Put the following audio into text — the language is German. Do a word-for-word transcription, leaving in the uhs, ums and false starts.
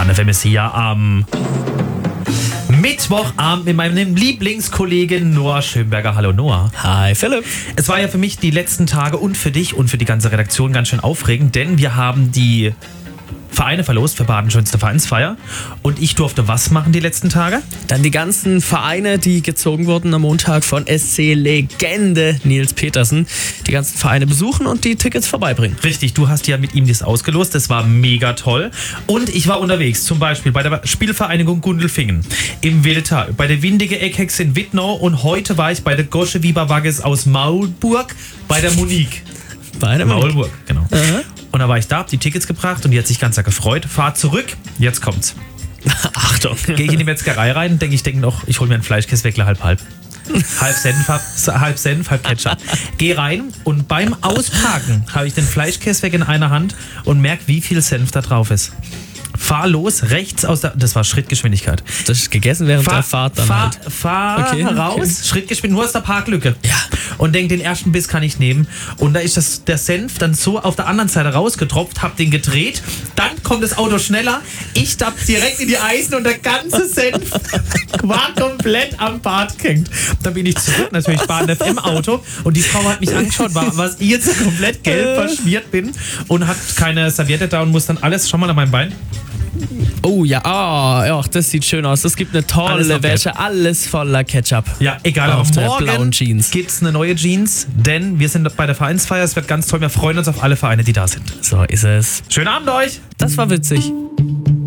Bahn F M ist hier am Mittwochabend mit meinem Lieblingskollegen Noah Schönberger. Hallo Noah. Hi Philipp. Es war ja für mich die letzten Tage und für dich und für die ganze Redaktion ganz schön aufregend, denn wir haben die Vereine verlost für Baden schönste Vereinsfeier. Und ich durfte was machen die letzten Tage? Dann die ganzen Vereine, die gezogen wurden am Montag von S C-Legende Nils Petersen. Die ganzen Vereine besuchen und die Tickets vorbeibringen. Richtig, du hast ja mit ihm das ausgelost. Das war mega toll. Und ich war unterwegs, zum Beispiel bei der Spielvereinigung Gundelfingen, im Wilter, bei der Windige Eckhex in Wittnau und heute war ich bei der Gosche Wieberwagges aus Maulburg bei der Monique. Bei der Maulburg, genau. Aha. Und da war ich da, hab die Tickets gebracht und die hat sich ganz gefreut. Fahr zurück, jetzt kommt's. Achtung. Gehe ich in die Metzgerei rein, denke ich, denke noch, ich hole mir einen Fleischkäseweckler halb halb. Halb Senf, halb Senf, halb Ketchup. Geh rein und beim Ausparken habe ich den Fleischkäse in einer Hand und merke, wie viel Senf da drauf ist. Fahr los, rechts aus der... Das war Schrittgeschwindigkeit. Das ist gegessen während fahr, der Fahrt dann fahr, halt. Fahr Okay, raus, okay. Schrittgeschwindigkeit, nur aus der Parklücke. Ja. Und denk, den ersten Biss kann ich nehmen. Und da ist das, der Senf dann so auf der anderen Seite rausgetropft, hab den gedreht. Dann kommt das Auto schneller. Ich tapp direkt in die Eisen und der ganze Senf war komplett am Bart gehängt. Dann bin ich zurück, natürlich Bahn F M Auto. Und die Frau hat mich angeschaut, war, was ich jetzt komplett gelb verschmiert bin. Und hat keine Serviette da und muss dann alles, schau mal an meinem Bein. Oh ja, oh, ja, das sieht schön aus. Es gibt eine Alles tolle auf Wäsche, alles voller Ketchup. Ja, egal, Auf aber der morgen blauen Jeans. gibt's eine neue Jeans, denn wir sind bei der Vereinsfeier. Es wird ganz toll. Wir freuen uns auf alle Vereine, die da sind. So ist es. Schönen Abend euch! Das war witzig.